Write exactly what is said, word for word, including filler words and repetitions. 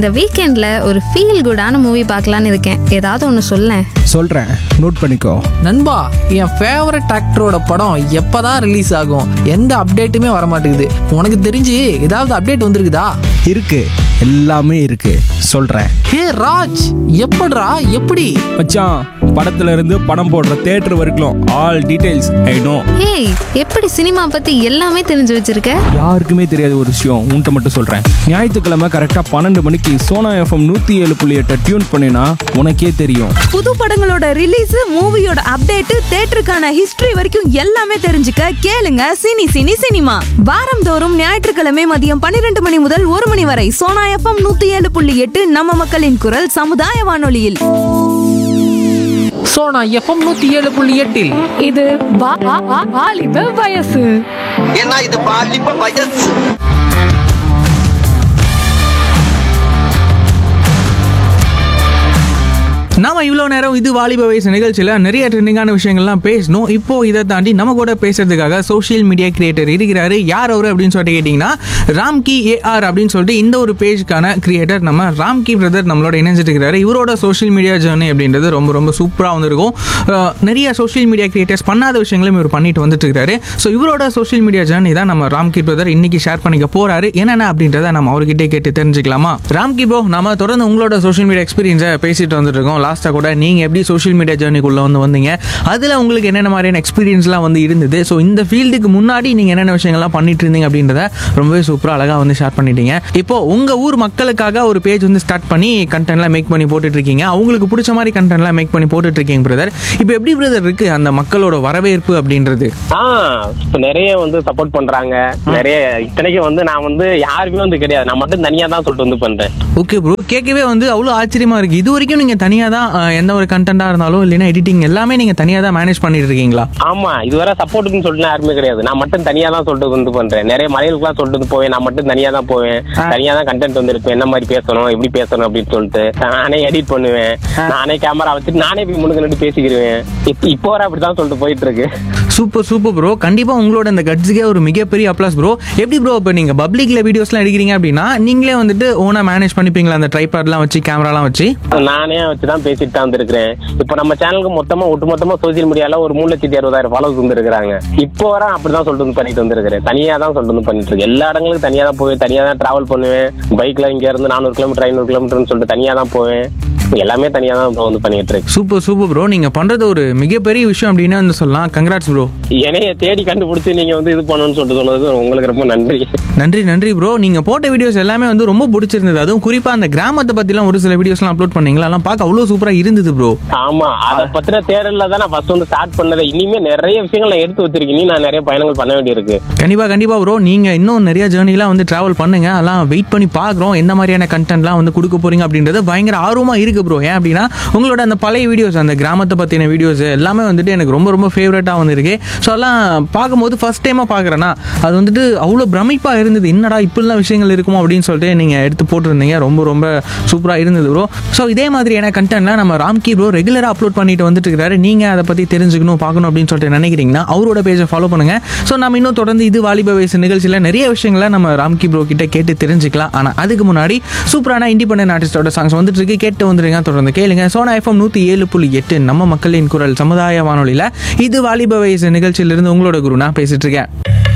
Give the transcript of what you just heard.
இந்த வீக்கெண்ட்ல ஒரு ஃபீல் குடான மூவி பார்க்கலான்னு இருக்கேன். ஏதாவது ஒன்று சொல்லேன். சொல்றேன், நோட் பண்ணிக்கோ நண்பா. என் ஃபேவரட் ஆக்டரோட படம் எப்பதான் ரிலீஸ் ஆகும்? எந்த அப்டேட்டுமே வர மாட்டேங்குது. உனக்கு தெரிஞ்சு ஏதாவது அப்டேட் வந்திருக்குதா? இருக்கு, எல்லாமே இருக்கு, சொல்றேன். ஹே ராஜ், எப்படிடா? எப்படி மச்சான், படத்துல இருந்து படம் போடுற தியேட்டர் வரைக்கும் ஆல் டீடைல்ஸ் ஐ நோ. ஏய், எப்படி சினிமா பத்தி எல்லாமே தெரிஞ்சு வச்சிருக்க? யாருக்குமே தெரியாத ஒரு விஷயம் உன்கிட்ட மட்டும் சொல்றேன். ஞாயிற்றுக்கிழமை கரெக்டா பன்னெண்டு மணிக்கு சோனா எஃப்எம் நூத்தி ஏழு புள்ளி எட்டை டியூன் பண்ணினா உனக்கே தெரியும். புது படங்களோட ரிலீஸ், மூவியோட அப்டேட், தியேட்டருக்கான ஹிஸ்டரி வரைக்கும் எல்லாமே தெரிஞ்சுக்க கேளுங்க சினி சினி சினிமா. வாரந்தோறும் ஞாயிற்றுக்கிழமை மதியம் பன்னிரெண்டு மணி முதல் ஒரு மணி வரை சோனா எஃப்எம் நூத்தி ஏழு புள்ளி எட்டு நம்ம மக்களின் குரல் சமுதாய வானொலியில். சோனா எஃப்எம் நூத்தி ஏழு புள்ளி எட்டில் இது வா- வா- வா- வாலிப வயசு. ஏன்னா இது பாலிப்ப வயசு. நாம இவ்வளோ நேரம் இது வாலிப வயசு நிகழ்ச்சியில் நிறைய ட்ரெண்டிங்கான விஷயங்கள்லாம் பேசணும். இப்போ இதை தாண்டி நம்ம கூட பேசுறதுக்காக சோஷியல் மீடியா கிரியேட்டர் இருக்கிறாரு. யார் அவரு அப்படின்னு சொல்லிட்டு கேட்டிங்கன்னா, ராம்கி ஏஆர் அப்படின்னு சொல்லிட்டு இந்த ஒரு பேஜ்க்கான கிரியேட்டர் நம்ம ராம்கி பிரதர் நம்மளோட இணைஞ்சிட்டு இருக்கிறாரு. இவரோட சோஷியல் மீடியா ஜேர்னி அப்படின்றது ரொம்ப ரொம்ப சூப்பராக வந்துருக்கும். நிறைய சோஷியல் மீடியா கிரியேட்டர்ஸ் பண்ணாத விஷயங்களும் இவர் பண்ணிட்டு வந்துட்டு இருக்காரு. ஸோ இவரோட சோஷியல் மீடியா ஜேர்னி தான் நம்ம ராம்கி பிரதர் இன்னைக்கு ஷேர் பண்ணிக்க போறாரு. என்னென்ன அப்படின்றத நம்ம அவர்கிட்டே கேட்டு தெரிஞ்சுக்கலாமா? ராம்கி ப்ரோ, நம்ம தொடர்ந்து உங்களோட சோஷியல் மீடியா எக்ஸ்பீரியன்ஸை பேசிட்டு வந்துட்டு இருக்கோம். லாஸ்ட்டாக கூட நீங்கள் எப்படி சோஷியல் மீடியா ஜேர்னிக்குள்ளே வந்து வந்தீங்க, அதில் உங்களுக்கு என்னென்ன மாதிரியான எக்ஸ்பீரியன்ஸ்லாம் வந்து இருந்தது, ஸோ இந்த ஃபீல்டுக்கு முன்னாடி நீங்கள் என்னென்ன விஷயங்கள்லாம் பண்ணிட்டு இருந்தீங்க அப்படின்றத ரொம்பவே சூப்பராக அழகாக வந்து ஷேர் பண்ணிட்டீங்க. இப்போ உங்கள் ஊர் மக்களுக்காக ஒரு பேஜ் வந்து ஸ்டார்ட் பண்ணி கண்டென்ட்லாம் மேக் பண்ணி போட்டுட்டு இருக்கீங்க. அவங்களுக்கு பிடிச்ச மாதிரி கண்டென்ட்லாம் மேக் பண்ணி போட்டுட்டு இருக்கீங்க பிரதர். இப்போ எப்படி பிரதர் இருக்கு அந்த மக்களோட வரவேற்பு அப்படின்றது? ஆ இப்போ நிறைய வந்து சப்போர்ட் பண்றாங்க. நிறைய இத்தனைக்கு வந்து நான் வந்து யாருமே வந்து கிடையாது, நான் மட்டும் தனியா தான் சொல்லிட்டு வந்து பண்றேன். ஓகே ப்ரோ, கேட்கவே வந்து அவ்வளோ ஆச்சரியமா இருக்கு. இது வரைக்கும் நீங்கள் தனியாக தான் எந்த ஒரு கண்டென்ட்டாக இருந்தாலும் இல்லைன்னா எடிட்டிங் எல்லாமே நீங்கள் தனியாக தான் மேனேஜ் பண்ணிட்டு இருக்கீங்களா? ஆமா, இதுவரை சப்போர்ட்டுன்னு சொல்லிட்டு யாருமே கிடையாது, நான் மட்டும் தனியா தான் சொல்லிட்டு வந்து பண்றேன். நிறைய மலைகளுக்குலாம் சொல்லிட்டு வந்து போவேன், நான் மட்டும் தனியா தான் போவேன், தனியா தான் கண்டென்ட் வந்து இருப்பேன். என்ன மாதிரி பேசணும், எப்படி பேசணும் அப்படின்னு சொல்லிட்டு நானே எடிட் பண்ணுவேன், நானே கேமரா வச்சுட்டு நானே போய் முன்னுக்கு நின்று பேசிக்கிடுவேன். இப்போ வர அப்படிதான் சொல்லிட்டு போயிட்டு இருக்கு. சூப்பர் சூப்பர் ப்ரோ, கண்டிப்பா உங்களோட இந்த கட்ஸுக்கே ஒரு மிகப்பெரிய அப்ளாஸ் ப்ரோ. எப்படி ப்ரோ இப்போ நீங்க பப்ளிக்ல வீடியோஸ்லாம் எடுக்கிறீங்க அப்படின்னா நீங்களே வந்துட்டு ஓனா மேனேஜ் பண்ணிப்பீங்களா அந்த ட்ரைபாட்லாம் வச்சு கேமராலாம் வச்சு? நானே வச்சுதான் பேசிட்டு தான் வந்துருக்கிறேன். இப்போ நம்ம சேனலுக்கு மொத்தமா ஒட்டுமொத்தமா சோசியல் மீடியால ஒரு மூணு லட்சத்தி அறுபதாயிரம் ஃபாலோவர்ஸ் வந்துருக்காங்க. இப்போ வர அப்படிதான் சொல்லிட்டு வந்து பண்ணிட்டு வந்துருக்கிறேன். தனியா தான் சொல்லிட்டு வந்து பண்ணிட்டு இருக்கேன். எல்லா இடங்களுக்கும் தனியா தான் போவேன், தனியா தான் டிராவல் பண்ணுவேன். பைக்ல இங்க இருந்து நானூறு கிலோமீட்டர் ஐநூறு கிலோமீட்டர்னு சொல்லிட்டு தனியா தான் போவேன். எல்லாமே தனியா தான் வந்து பண்ணிட்டு இருக்கு. சூப்பர் சூப்பர் ப்ரோ, நீங்க பண்றது ஒரு மிகப்பெரிய விஷயம் அப்படின்னு வந்து சொல்லலாம். Congrats bro. என்னைய தேடி கண்டுபிடிச்சு நீங்க வந்து இது பண்ணணும்னு சொல்லிட்டு சொன்னது உங்களுக்கு ரொம்ப நன்றி. நன்றி நன்றி ப்ரோ. நீங்க போட்ட வீடியோஸ் எல்லாமே வந்து ரொம்ப பிடிச்சிருந்தது. அதுவும் குறிப்பா அந்த கிராமத்தை பத்திலாம் ஒரு சில வீடியோஸ்லாம் அப்லோட் பண்ணீங்களா, எல்லாம் பார்க்க அவ்வளவு சூப்பரா இருந்தது ப்ரோ. ஆமா, அதை பத்தின தேடல தான் நான் ஃபர்ஸ்ட் வந்து ஸ்டார்ட் பண்ணது. இனிமே நிறைய விஷயங்கள் நான் எடுத்து வச்சிருக்கேன். நான் நிறைய பயணங்கள் பண்ண வேண்டியிருக்கு. கண்டிப்பா கண்டிப்பா ப்ரோ, நீங்க இன்னும் நிறைய ஜேர்னிலாம் வந்து டிராவல் பண்ணுங்க. அதெல்லாம் வெயிட் பண்ணி பாக்குறோம் எந்த மாதிரியான கண்டென்ட்லாம் வந்து கொடுக்க போறீங்க அப்படின்றது பயங்கர ஆர்வமா இருக்கு ப்ரோ. ஏன் அப்படின்னா உங்களோட அந்த பழைய வீடியோஸ், அந்த கிராமத்தை பத்தின வீடியோஸ் எல்லாமே வந்துட்டு எனக்கு ரொம்ப ரொம்ப ஃபேவரட்டா வந்துருக்கு. ஸோ அதெல்லாம் பார்க்கும்போது ஃபர்ஸ்ட் டைமா பாக்குறேன்னா அது வந்துட்டு அவ்வளோ பிரமிப்பா இருந்தது. என்னடா இப்படிலாம் விஷயங்கள் இருக்குமோ அப்படின்னு சொல்லிட்டு நீங்க எடுத்து போட்டுருந்தீங்க. ரொம்ப ரொம்ப சூப்பரா இருந்தது ப்ரோ. ஸோ இதே மாதிரியான கண்டென்ட்லாம் நம்ம ராம்கி ப்ரோ ரெகுலரா அப்லோட் பண்ணிட்டு வந்துட்டு இருக்காரு. நீங்க அதை பத்தி தெரிஞ்சுக்கணும் பார்க்கணும் அப்படின்னு சொல்லிட்டு நினைக்கிறீங்கன்னா அவரோட பேஜை ஃபாலோ பண்ணுங்க. ஸோ நம்ம இன்னும் தொடர்ந்து இது வாலிப வயசு நிகழ்ச்சியில் நிறைய விஷயங்களை நம்ம ராம்கி ப்ரோ கிட்ட கேட்டு தெரிஞ்சுக்கலாம். ஆனா அதுக்கு முன்னாடி சூப்பரான இண்டிபெண்டன்ட் ஆர்டிஸ்டோட சாங்ஸ் வந்துட்டு இருக்கு, கேட்டு வந்துருங்க. தொடர்ந்து கேளுங்க. சோனா எஃப்எம் நூத்தி ஏழு புள்ளி எட்டு நம்ம மக்களின் குரல் சமுதாய வானொலியில இது வாலிப வயசு நிகழ்ச்சியிலிருந்து உங்களோட குரு நான் பேசிட்டு இருக்கேன்.